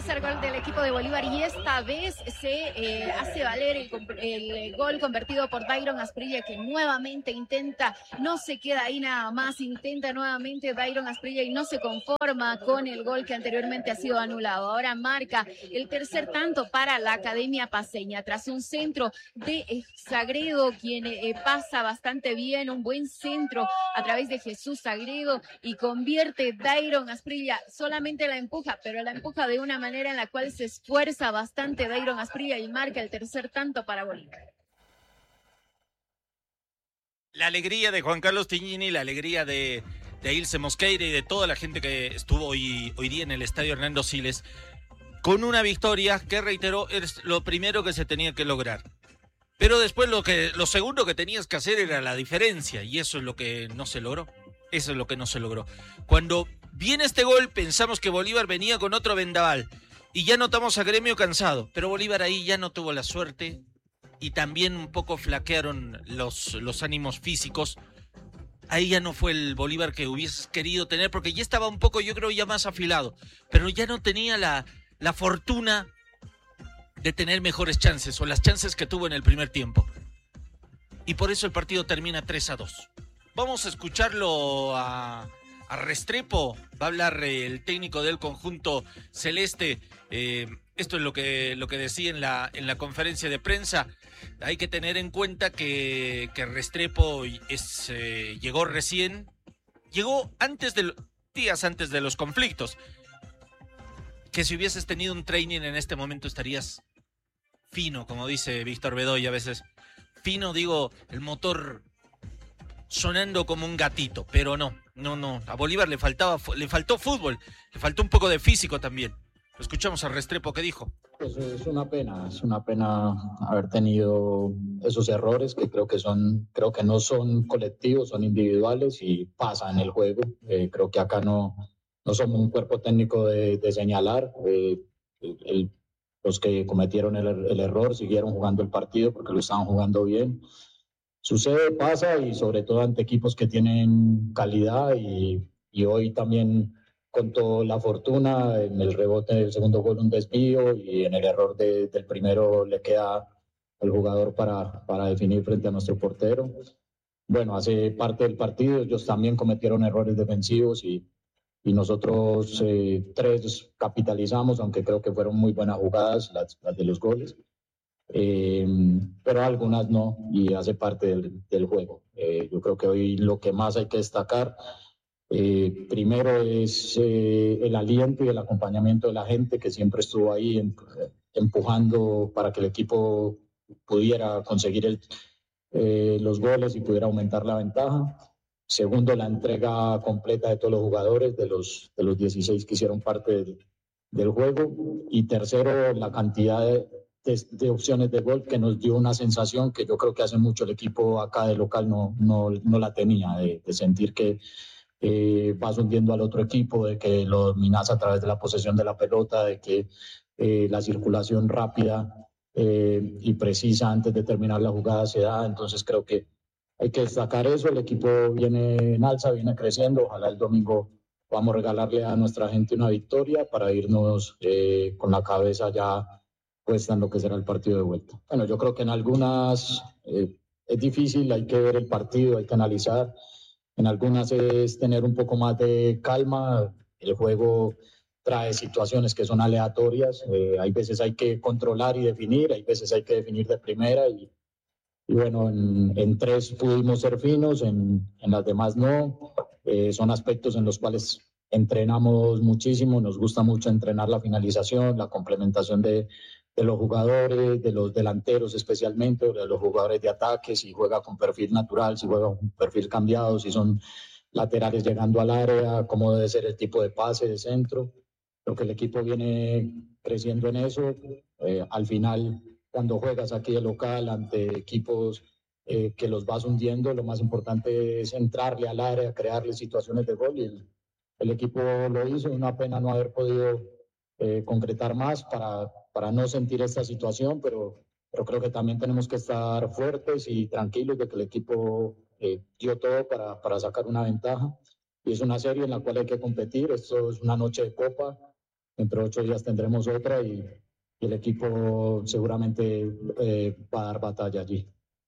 tercer gol del equipo de Bolívar y esta vez se hace valer el gol convertido por Dairon Asprilla, que nuevamente intenta, no se queda ahí nada más, intenta nuevamente Dairon Asprilla y no se conforma con el gol que anteriormente ha sido anulado. Ahora marca el tercer tanto para la Academia Paceña tras un centro de Sagredo, quien pasa bastante bien, un buen centro a través de Jesús Sagredo y convierte Dairon Asprilla, solamente la empuja, pero la empuja de una manera en la cual se esfuerza bastante Dairon Asprilla y marca el tercer tanto para Bolívar. La alegría de Juan Carlos Tignini, la alegría de Ilse Mosqueira y de toda la gente que estuvo hoy día en el estadio Hernando Siles, con una victoria que, reiteró, es lo primero que se tenía que lograr. Pero después lo segundo que tenías que hacer era la diferencia, y eso es lo que no se logró. Eso es lo que no se logró. Cuando viene este gol, pensamos que Bolívar venía con otro vendaval, y ya notamos a Gremio cansado, pero Bolívar ahí ya no tuvo la suerte, y también un poco flaquearon los ánimos físicos. Ahí ya no fue el Bolívar que hubieses querido tener, porque ya estaba un poco, yo creo, ya más afilado, pero ya no tenía la fortuna de tener mejores chances, o las chances que tuvo en el primer tiempo. Y por eso el partido termina 3-2. Vamos a escucharlo a Restrepo. Va a hablar el técnico del conjunto celeste. Esto es lo que decía en la conferencia de prensa. Hay que tener en cuenta que Restrepo llegó recién. Llegó días antes de los conflictos. Que si hubieses tenido un training en este momento estarías fino, como dice Víctor Bedoya a veces. Fino, digo, el motor sonando como un gatito, pero no. A Bolívar le faltó fútbol, le faltó un poco de físico también. Lo escuchamos a Restrepo, ¿qué dijo? Pues es una pena haber tenido esos errores que creo que no son colectivos, son individuales y pasa en el juego. Creo que acá no somos un cuerpo técnico de señalar. Los que cometieron el error siguieron jugando el partido porque lo estaban jugando bien. Sucede, pasa, y sobre todo ante equipos que tienen calidad, y hoy también contó la fortuna en el rebote del segundo gol, un desvío, y en el error del primero le queda el jugador para definir frente a nuestro portero. Bueno, hace parte del partido, ellos también cometieron errores defensivos y nosotros tres capitalizamos, aunque creo que fueron muy buenas jugadas las de los goles. Pero algunas no, y hace parte del juego. Yo creo que hoy lo que más hay que destacar primero es el aliento y el acompañamiento de la gente que siempre estuvo ahí empujando para que el equipo pudiera conseguir los goles y pudiera aumentar la ventaja. Segundo, la entrega completa de todos los jugadores, de los 16 que hicieron parte del juego. Y tercero, la cantidad de opciones de gol que nos dio una sensación que yo creo que hace mucho el equipo acá de local no la tenía, de sentir que vas hundiendo al otro equipo, de que lo dominas a través de la posesión de la pelota, de que la circulación rápida y precisa antes de terminar la jugada se da. Entonces creo que hay que destacar eso. El equipo viene en alza, viene creciendo. Ojalá el domingo podamos regalarle a nuestra gente una victoria para irnos con la cabeza ya puesta en lo que será el partido de vuelta. Bueno, yo creo que en algunas es difícil, hay que ver el partido, hay que analizar. En algunas es tener un poco más de calma. El juego trae situaciones que son aleatorias. Hay veces hay que controlar y definir, hay veces hay que definir de primera, y bueno, en tres pudimos ser finos, en las demás no. Son aspectos en los cuales entrenamos muchísimo, nos gusta mucho entrenar la finalización, la complementación de los jugadores, de los delanteros especialmente, de los jugadores de ataque, si juega con perfil natural, si juega con perfil cambiado, si son laterales llegando al área, cómo debe ser el tipo de pase de centro. Creo que el equipo viene creciendo en eso. Al final, cuando juegas aquí de local ante equipos que los vas hundiendo, lo más importante es entrarle al área, crearle situaciones de gol, y el equipo lo hizo. Una pena no haber podido concretar más para no sentir esta situación, pero creo que también tenemos que estar fuertes y tranquilos de que el equipo dio todo para sacar una ventaja, y es una serie en la cual hay que competir. Esto es una noche de copa, Dentro de 8 días tendremos otra y el equipo seguramente va a dar batalla allí.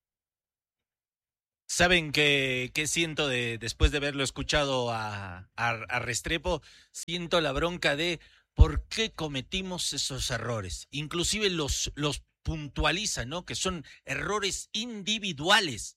¿Saben qué siento después de haberlo escuchado a Restrepo? Siento la bronca de por qué cometimos esos errores. Inclusive los puntualiza, ¿no? Que son errores individuales.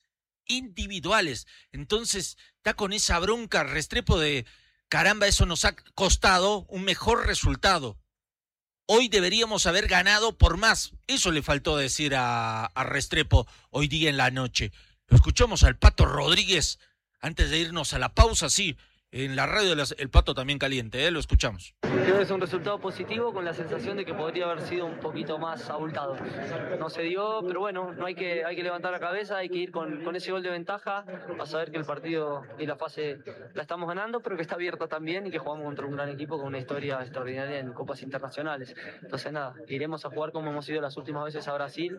Entonces está con esa bronca Restrepo de caramba, eso nos ha costado un mejor resultado. Hoy deberíamos haber ganado por más. Eso le faltó decir a Restrepo hoy día en la noche. Lo escuchamos al Pato Rodríguez antes de irnos a la pausa, sí, en la radio El Pato también caliente, lo escuchamos. Creo que es un resultado positivo con la sensación de que podría haber sido un poquito más abultado. No se dio, pero bueno, no hay que levantar la cabeza, hay que ir con ese gol de ventaja, a saber que el partido y la fase la estamos ganando, pero que está abierta también y que jugamos contra un gran equipo con una historia extraordinaria en copas internacionales. Entonces nada, iremos a jugar como hemos ido las últimas veces a Brasil,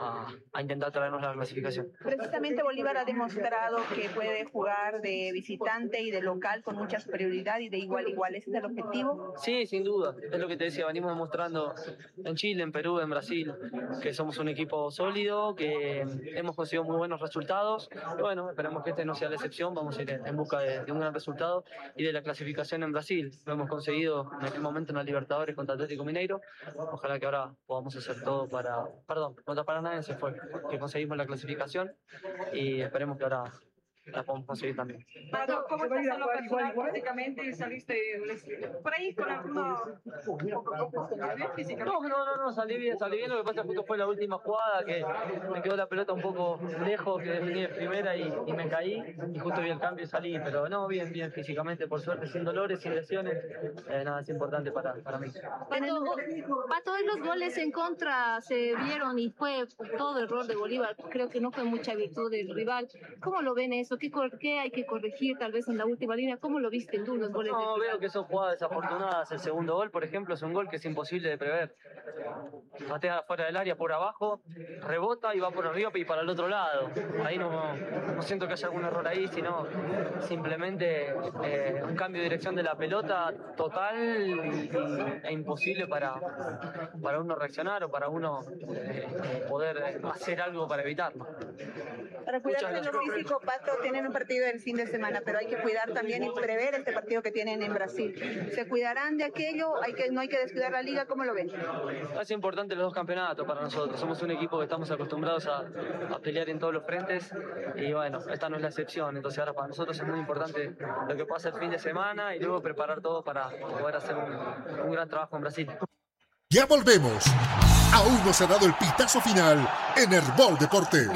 a intentar traernos la clasificación. Precisamente Bolívar ha demostrado que puede jugar de visitante y de local con mucha superioridad y de igual a igual. ¿Ese es el objetivo? Sí, sin duda. Es lo que te decía, venimos demostrando en Chile, en Perú, en Brasil, que somos un equipo sólido, que hemos conseguido muy buenos resultados. Y bueno, esperemos que este no sea la excepción. Vamos a ir en busca de un gran resultado y de la clasificación en Brasil. Lo hemos conseguido en aquel momento en la Libertadores contra Atlético Mineiro. Ojalá que ahora podamos hacer todo contra Paranaense fue que conseguimos la clasificación y esperemos que ahora la podemos conseguir también. ¿Cómo estás en lo personal? Prácticamente saliste por ahí con algunos físicamente. No, salí bien. Lo que pasa es que fue la última jugada que me quedó la pelota un poco lejos, que definí de primera y me caí y justo vi el cambio y salí, pero no, bien físicamente, por suerte, sin dolores, sin lesiones, nada es importante para mí. Pato, hoy los goles en contra se vieron y fue todo error de Bolívar, creo que no fue mucha virtud del rival. ¿Cómo lo ven eso? ¿Qué hay que corregir tal vez en la última línea? ¿Cómo lo viste tú los goles? No, veo que son jugadas desafortunadas. El segundo gol, por ejemplo, es un gol que es imposible de prever. Patea fuera del área por abajo, rebota y va por arriba y para el otro lado. Ahí no siento que haya algún error ahí, sino simplemente un cambio de dirección de la pelota total e imposible para uno reaccionar o para uno poder hacer algo para evitarlo. Para cuidarse lo físico, Pato, tienen un partido el fin de semana, pero hay que cuidar también y prever este partido que tienen en Brasil. ¿Se cuidarán de aquello? No hay que descuidar la liga, ¿cómo lo ven? Es importante los dos campeonatos para nosotros. Somos un equipo que estamos acostumbrados a pelear en todos los frentes y bueno, esta no es la excepción. Entonces ahora para nosotros es muy importante lo que pasa el fin de semana y luego preparar todo para poder hacer un gran trabajo en Brasil. Ya volvemos. Aún no se ha dado el pitazo final en Herbol Deportes.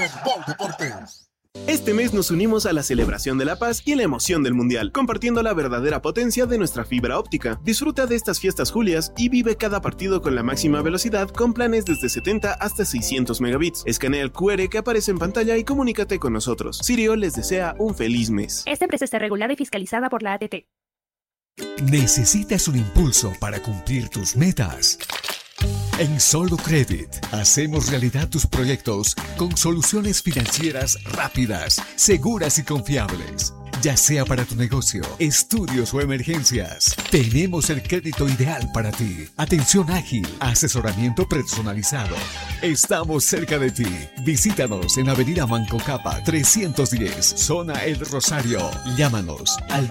Este mes nos unimos a la celebración de la paz y la emoción del mundial, compartiendo la verdadera potencia de nuestra fibra óptica. Disfruta de estas fiestas julias y vive cada partido con la máxima velocidad con planes desde 70 hasta 600 megabits. Escanea el QR que aparece en pantalla y comunícate con nosotros. Sirio les desea un feliz mes. Esta empresa está regulada y fiscalizada por la ATT. ¿Necesitas un impulso para cumplir tus metas? En Solucredit hacemos realidad tus proyectos con soluciones financieras rápidas, seguras y confiables. Ya sea para tu negocio, estudios o emergencias, tenemos el crédito ideal para ti. Atención ágil, asesoramiento personalizado. Estamos cerca de ti. Visítanos en Avenida Manco Capa 310, Zona El Rosario. Llámanos al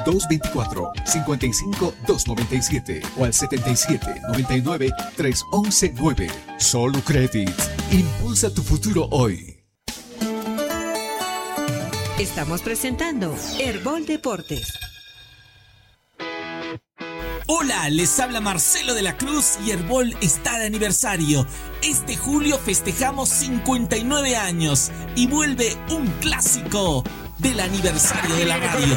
224-55-297 o al 77-99-311-9. Solucredit. Impulsa tu futuro hoy. Estamos presentando Herbol Deportes. Hola, les habla Marcelo de la Cruz y Herbol está de aniversario. Este julio festejamos 59 años y vuelve un clásico del aniversario de la radio.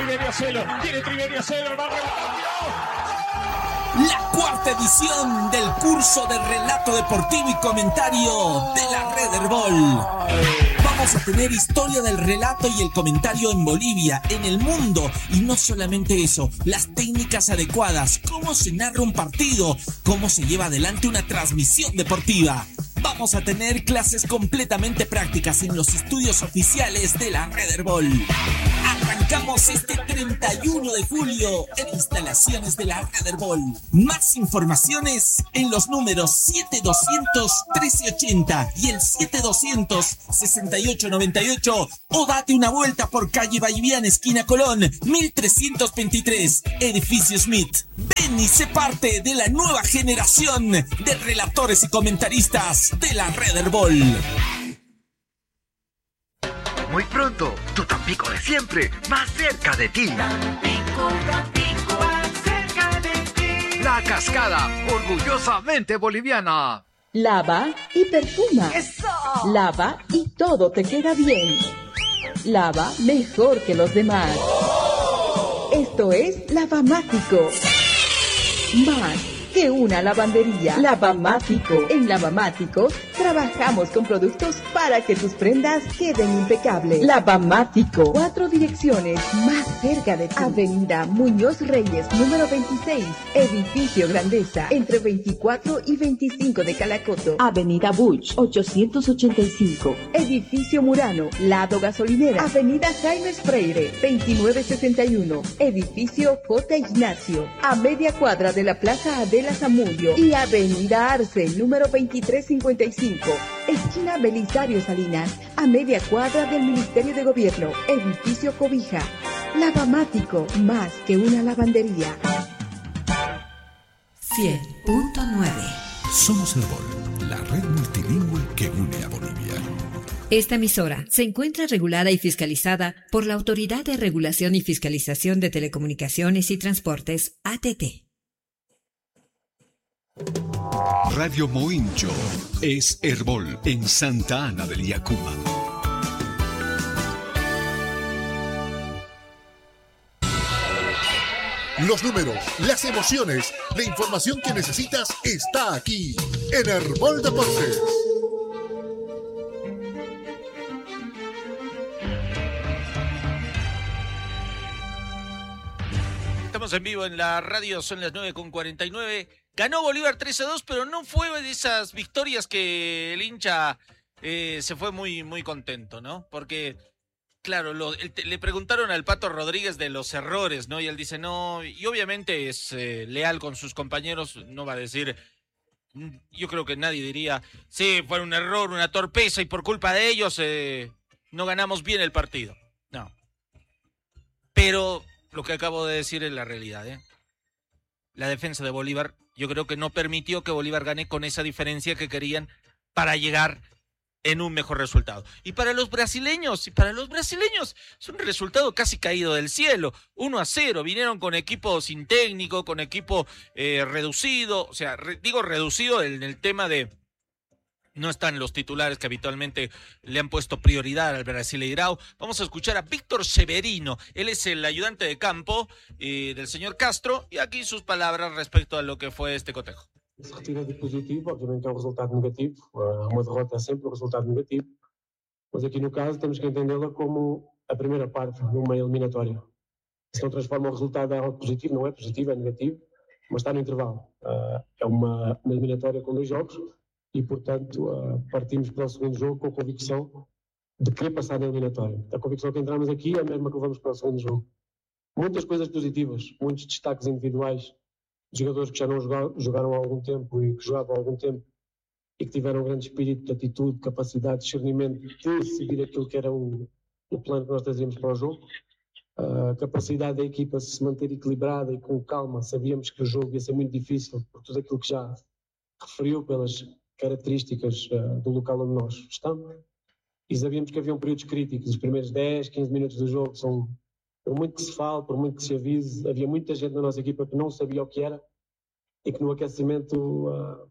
La cuarta edición del curso de relato deportivo y comentario de la Red Herbol. Vamos a tener historia del relato y el comentario en Bolivia, en el mundo, y no solamente eso, las técnicas adecuadas, cómo se narra un partido, cómo se lleva adelante una transmisión deportiva. Vamos a tener clases completamente prácticas en los estudios oficiales de la Red Herbol. Arrancamos este 31 de julio en instalaciones de la Red Herbol. Más informaciones en los números 7200-1380 y el 7200-6898 o date una vuelta por calle Valliviana, esquina Colón, 1323, edificio Smith. Ven y sé parte de la nueva generación de relatores y comentaristas de la Red Herbol. Muy pronto, tu Tampico de siempre, más cerca de ti. Tampico, más cerca de ti. La Cascada, orgullosamente boliviana. Lava y perfuma. ¡Eso! Lava y todo te queda bien. Lava mejor que los demás. Esto es Lavamático. Más que una lavandería. Lavamático. En Lavamático trabajamos con productos para que tus prendas queden impecables. Lavamático. 4 direcciones más cerca de ti. Avenida Muñoz Reyes, número 26. Edificio Grandeza, entre 24 y 25 de Calacoto. Avenida Buch, 885. Edificio Murano, lado gasolinera. Avenida Jaime Freire, 2961. Edificio J. Ignacio, a media cuadra de la Plaza Adela Zamudio. Y Avenida Arce, número 2355. Esquina Belisario Salinas, a media cuadra del Ministerio de Gobierno. Edificio Cobija. Lavamático, más que una lavandería. 100.9. Somos Herbol, la red multilingüe que une a Bolivia. Esta emisora se encuentra regulada y fiscalizada por la Autoridad de Regulación y Fiscalización de Telecomunicaciones y Transportes, ATT. Radio Moincho es Herbol en Santa Ana del Yacuma. Los números, las emociones, la información que necesitas está aquí en Herbol Deportes. Estamos en vivo en la radio, son las 9:49. Ganó Bolívar 3-2, pero no fue de esas victorias que el hincha se fue muy, muy contento, ¿no? Porque, claro, le preguntaron al Pato Rodríguez de los errores, ¿no? Y él dice, no, y obviamente es leal con sus compañeros, no va a decir, yo creo que nadie diría, sí, fue un error, una torpeza y por culpa de ellos no ganamos bien el partido. No. Pero lo que acabo de decir es la realidad, ¿eh? La defensa de Bolívar, yo creo que no permitió que Bolívar gane con esa diferencia que querían para llegar en un mejor resultado. Y para los brasileños, es un resultado casi caído del cielo. 1-0, vinieron con equipo sin técnico, con equipo reducido, o sea, digo reducido en el tema de no están los titulares que habitualmente le han puesto prioridad al Brasileirao. Vamos a escuchar a Víctor Severino. Él es el ayudante de campo del señor Castro. Y aquí sus palabras respecto a lo que fue este cotejo. Se retira de positivo, obviamente é um resultado negativo. Uma derrota é sempre um resultado negativo. Mas aqui no caso temos que entendê-la como a primeira parte de uma eliminatória. Se não transforma o resultado em algo positivo, não é positivo, é negativo. Mas está no intervalo. É uma eliminatória com 2 jogos. E, portanto, partimos para o segundo jogo com a convicção de querer passar na eliminatória. A convicção que entramos aqui é a mesma que levamos para o segundo jogo. Muitas coisas positivas, muitos destaques individuais, jogadores que já não jogaram há algum tempo e que jogavam há algum tempo e que tiveram um grande espírito de atitude, capacidade, discernimento de seguir aquilo que era o plano que nós trazíamos para o jogo. A capacidade da equipa se manter equilibrada e com calma. Sabíamos que o jogo ia ser muito difícil por tudo aquilo que já referiu, pelas características do local onde nós estamos, e sabíamos que haviam períodos críticos. Os primeiros 10, 15 minutos do jogo são, por muito que se fale, por muito que se avise, havia muita gente na nossa equipa que não sabia o que era e que no aquecimento,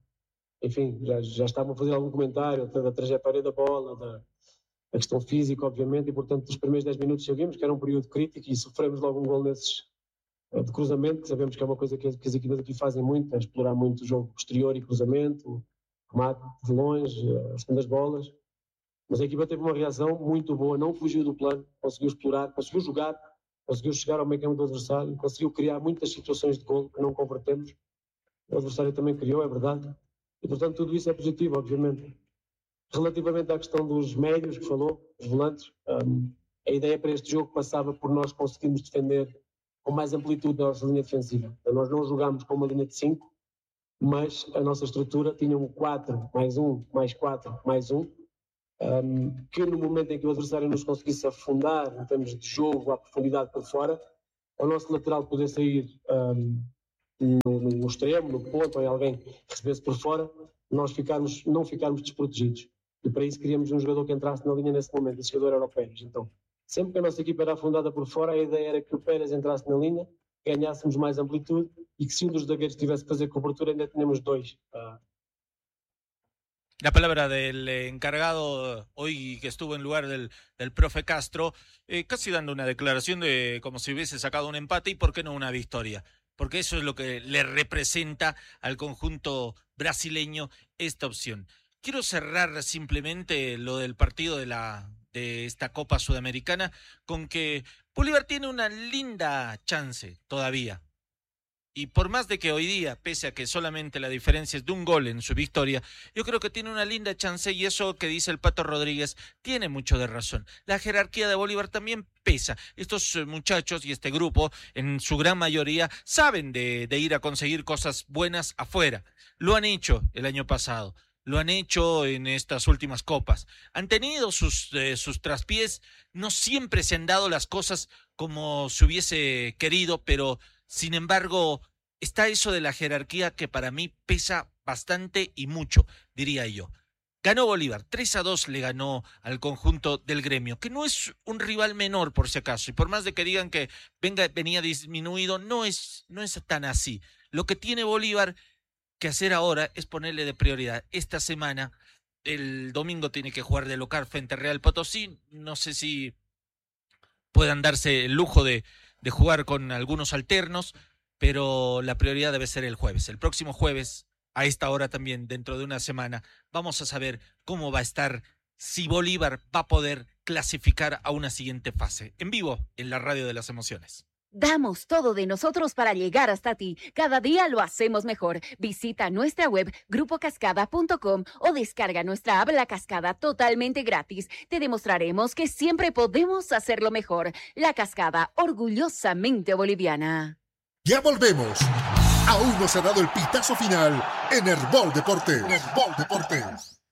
enfim, já estavam a fazer algum comentário da trajetória da bola, da questão física, obviamente, e portanto nos primeiros 10 minutos sabíamos que era um período crítico e sofremos logo um gol nesses de cruzamento, que sabemos que é uma coisa que as equipas aqui fazem muito, é explorar muito o jogo posterior e cruzamento, remate de longe, as segundas bolas, mas a equipa teve uma reação muito boa, não fugiu do plano, conseguiu explorar, conseguiu jogar, conseguiu chegar ao meio campo do adversário, conseguiu criar muitas situações de golo que não convertemos. O adversário também criou, é verdade, E, portanto, tudo isso é positivo, obviamente. Relativamente à questão dos médios que falou, os volantes, a ideia para este jogo passava por nós conseguirmos defender com mais amplitude a nossa linha defensiva. Então, nós não jogámos com uma linha de 5, mas a nossa estrutura tinha um 4, mais 1, mais 4, mais 1, que no momento em que o adversário nos conseguisse afundar em termos de jogo, à profundidade por fora, o nosso lateral poder sair no extremo, no ponto, ou em alguém que recebesse por fora, nós não ficarmos desprotegidos. E para isso queríamos um jogador que entrasse na linha nesse momento. Esse jogador era o Pérez. Então, sempre que a nossa equipa era afundada por fora, a ideia era que o Pérez entrasse na linha, ganhássemos mais amplitude e que se um dos zagueiros tivesse que fazer cobertura, ainda tínhamos 2. La palabra del encargado hoy que estuvo en lugar del profe Castro, casi dando una declaración de como si hubiese sacado un empate y por qué no una victoria. Porque eso es lo que le representa al conjunto brasileño esta opción. Quiero cerrar simplemente lo del partido de esta Copa Sudamericana con que Bolívar tiene una linda chance todavía. Y por más de que hoy día, pese a que solamente la diferencia es de un gol en su victoria, yo creo que tiene una linda chance y eso que dice el Pato Rodríguez tiene mucho de razón. La jerarquía de Bolívar también pesa. Estos muchachos y este grupo, en su gran mayoría, saben de ir a conseguir cosas buenas afuera. Lo han hecho el año pasado. Lo han hecho en estas últimas copas. Han tenido sus traspiés. No siempre se han dado las cosas como se hubiese querido, pero sin embargo está eso de la jerarquía que para mí pesa bastante y mucho, diría yo. Ganó Bolívar, 3-2 le ganó al conjunto del Gremio, que no es un rival menor por si acaso, y por más de que digan que venía disminuido, no es tan así. Lo que tiene Bolívar que hacer ahora es ponerle de prioridad. Esta semana, el domingo tiene que jugar de local frente a Real Potosí, no sé si puedan darse el lujo de jugar con algunos alternos, pero la prioridad debe ser el jueves. El próximo jueves, a esta hora también, dentro de una semana, vamos a saber cómo va a estar, si Bolívar va a poder clasificar a una siguiente fase. En vivo, en la Radio de las Emociones. Damos todo de nosotros para llegar hasta ti. Cada día lo hacemos mejor. Visita nuestra web grupocascada.com o descarga nuestra app La Cascada totalmente gratis. Te demostraremos que siempre podemos hacerlo mejor. La Cascada, orgullosamente boliviana. Ya volvemos. Aún no se ha dado el pitazo final en Herbol Deportes.